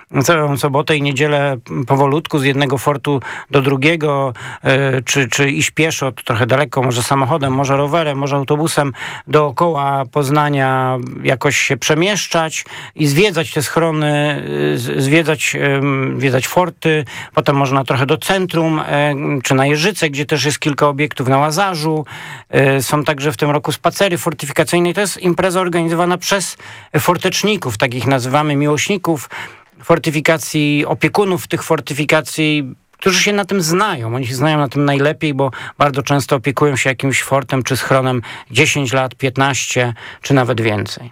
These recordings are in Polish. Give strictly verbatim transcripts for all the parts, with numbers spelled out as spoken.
całą sobotę i niedzielę powolutku z jednego fortu do drugiego, czy, czy iść pieszo, to trochę daleko, może samochodem, może rowerem, może autobusem dookoła Poznania jakoś się przemieszczać i zwiedzać te schrony, zwiedzać, zwiedzać forty. Potem można trochę do centrum, czy na Jeżyce, gdzie też jest kilka obiektów, na Łazarzu. Są także w tym roku spacery fortyfikacyjne. To jest impreza organizowana przez forteczników, takich nazywamy miłośników fortyfikacji, opiekunów tych fortyfikacji, którzy się na tym znają. Oni się znają na tym najlepiej, bo bardzo często opiekują się jakimś fortem czy schronem dziesięć lat, piętnaście czy nawet więcej.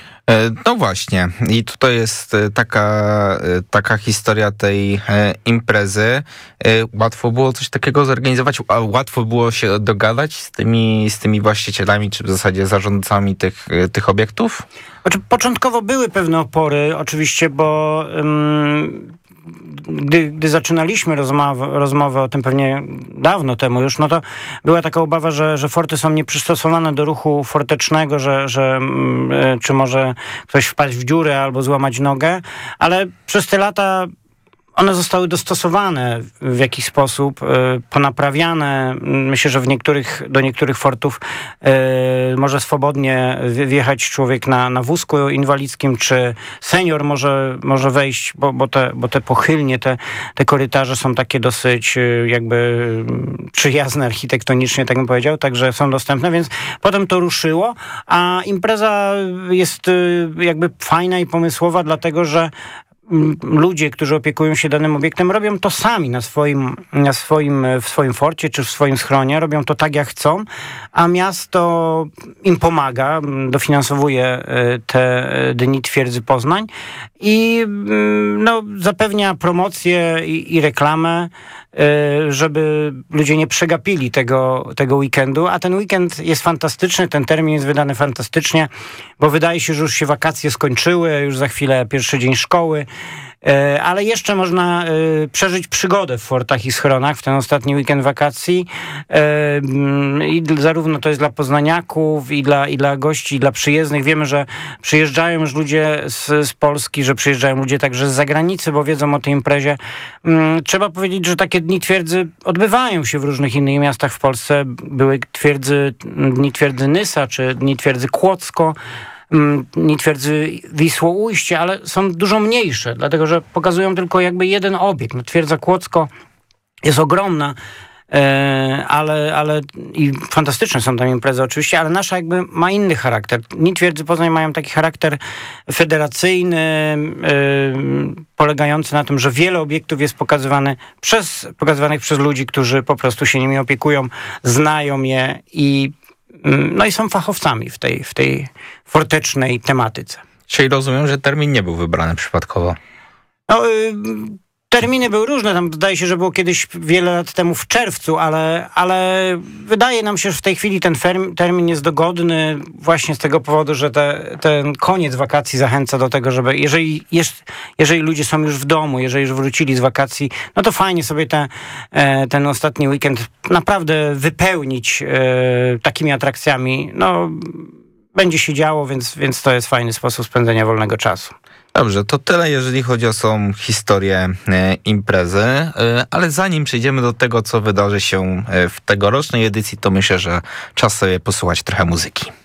No właśnie. I tutaj jest taka, taka historia tej imprezy. Łatwo było coś takiego zorganizować? A łatwo było się dogadać z tymi, z tymi właścicielami, czy w zasadzie zarządcami tych, tych obiektów? Znaczy, początkowo były pewne opory, oczywiście, bo um, gdy, gdy zaczynaliśmy rozmowę, rozmowę o tym pewnie dawno temu już, no to była taka obawa, że, że forty są nieprzystosowane do ruchu fortecznego, że, że um, czy może ktoś wpaść w dziurę albo złamać nogę, ale przez te lata one zostały dostosowane w jakiś sposób, ponaprawiane. Myślę, że w niektórych, do niektórych fortów może swobodnie wjechać człowiek na, na wózku inwalidzkim, czy senior może, może wejść, bo, bo, te, bo te pochylnie, te, te korytarze są takie dosyć jakby przyjazne architektonicznie, tak bym powiedział, także są dostępne, więc potem to ruszyło, a impreza jest jakby fajna i pomysłowa, dlatego że ludzie, którzy opiekują się danym obiektem, robią to sami na swoim, na swoim, w swoim forcie czy w swoim schronie, robią to tak jak chcą, a miasto im pomaga, dofinansowuje te dni Twierdzy Poznań i no, zapewnia promocję i, i reklamę, żeby ludzie nie przegapili tego, tego weekendu, a ten weekend jest fantastyczny, ten termin jest wydany fantastycznie, bo wydaje się, że już się wakacje skończyły, już za chwilę pierwszy dzień szkoły, ale jeszcze można przeżyć przygodę w fortach i schronach w ten ostatni weekend wakacji i zarówno to jest dla poznaniaków i dla, i dla gości, i dla przyjezdnych. Wiemy, że przyjeżdżają już ludzie z, z Polski, że przyjeżdżają ludzie także z zagranicy, bo wiedzą o tej imprezie. Trzeba powiedzieć, że takie dni twierdzy odbywają się w różnych innych miastach w Polsce. Były twierdzy, dni twierdzy Nysa, czy dni twierdzy Kłodzko, nie twierdzy Wisło-Ujście, ale są dużo mniejsze, dlatego że pokazują tylko jakby jeden obiekt. No, twierdza Kłodzko jest ogromna, e, ale, ale i fantastyczne są tam imprezy oczywiście, ale nasza jakby ma inny charakter. Nie twierdzy Poznań mają taki charakter federacyjny, e, polegający na tym, że wiele obiektów jest pokazywane przez, pokazywanych przez ludzi, którzy po prostu się nimi opiekują, znają je i no i są fachowcami w tej, w tej fortecznej tematyce. Czyli rozumiem, że termin nie był wybrany przypadkowo. No, y, terminy były różne. Tam zdaje się, że było kiedyś wiele lat temu w czerwcu, ale, ale wydaje nam się, że w tej chwili ten ferm, termin jest dogodny właśnie z tego powodu, że te, ten koniec wakacji zachęca do tego, żeby jeżeli, jest, jeżeli ludzie są już w domu, jeżeli już wrócili z wakacji, no to fajnie sobie te, ten ostatni weekend naprawdę wypełnić takimi atrakcjami. No, będzie się działo, więc, więc to jest fajny sposób spędzenia wolnego czasu. Dobrze, to tyle, jeżeli chodzi o tą historię e, imprezy, e, ale zanim przejdziemy do tego, co wydarzy się w tegorocznej edycji, to myślę, że czas sobie posłuchać trochę muzyki.